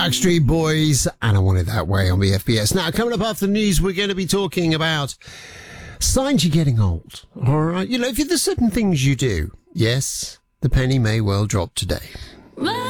Backstreet Boys, and I Want It That Way on BFBS. Now, coming up after the news, we're going to be talking about signs you're getting old. All right, if there's certain things you do, yes, the penny may well drop today.